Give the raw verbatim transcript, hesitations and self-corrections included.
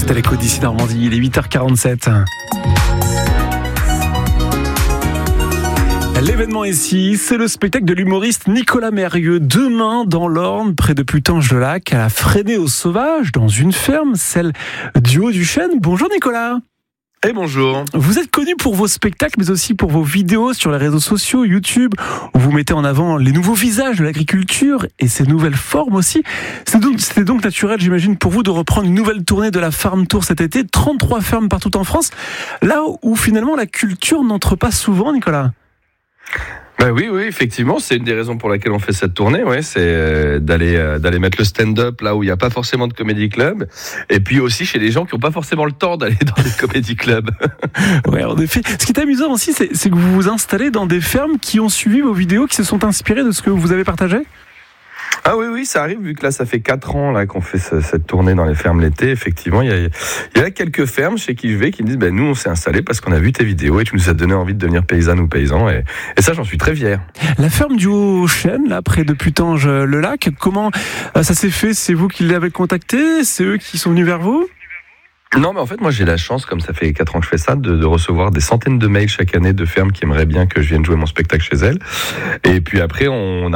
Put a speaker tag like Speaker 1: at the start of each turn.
Speaker 1: êtes à l'écoute d'ici Normandie, il est huit heures quarante-sept. L'événement ici, c'est le spectacle de l'humoriste Nicolas Mérieux. Demain, dans l'Orne, près de Putange-le-Lac, à la Fresnay-aux-Sauvages, dans une ferme, celle du Haut-du-Chêne. Bonjour Nicolas.
Speaker 2: Et bonjour.
Speaker 1: Vous êtes connu pour vos spectacles, mais aussi pour vos vidéos sur les réseaux sociaux, YouTube, où vous mettez en avant les nouveaux visages de l'agriculture et ses nouvelles formes aussi. C'était donc, c'était donc naturel, j'imagine, pour vous de reprendre une nouvelle tournée de la Farm Tour cet été. trente-trois fermes partout en France, là où finalement la culture n'entre pas souvent, Nicolas.
Speaker 2: Ben oui, oui, effectivement, c'est une des raisons pour laquelle on fait cette tournée, ouais, c'est euh, d'aller euh, d'aller mettre le stand-up là où il n'y a pas forcément de comédie club, et puis aussi chez les gens qui n'ont pas forcément le temps d'aller dans des comédie clubs.
Speaker 1: Ouais, en effet. Ce qui est amusant aussi, c'est, c'est que vous vous installez dans des fermes qui ont suivi vos vidéos, qui se sont inspirées de ce que vous avez partagé.
Speaker 2: Ah oui, oui, ça arrive, vu que là, ça fait quatre ans là, qu'on fait ce, cette tournée dans les fermes l'été. Effectivement, il y a, il y a quelques fermes chez qui je vais qui me disent ben, « Nous, on s'est installés parce qu'on a vu tes vidéos et tu nous as donné envie de devenir paysanne ou paysan. » Et, et ça, j'en suis très fier.
Speaker 1: La ferme du Haut-Chêne, là, près de Putange-le-Lac, comment ça s'est fait? C'est vous qui l'avez contacté? C'est eux qui sont venus vers vous?
Speaker 2: Non, mais en fait, moi, j'ai la chance, comme ça fait quatre ans que je fais ça, de, de recevoir des centaines de mails chaque année de fermes qui aimeraient bien que je vienne jouer mon spectacle chez elles. Et puis après, on